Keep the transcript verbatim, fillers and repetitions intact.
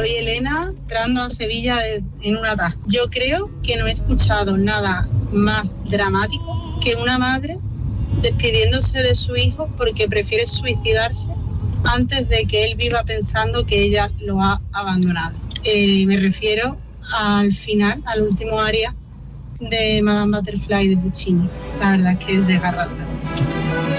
Soy Elena, entrando a Sevilla de, en un atasco. Yo creo que no he escuchado nada más dramático que una madre despidiéndose de su hijo porque prefiere suicidarse antes de que él viva pensando que ella lo ha abandonado. Eh, me refiero al final, al último aria de Madame Butterfly de Puccini. La verdad es que es desgarrador.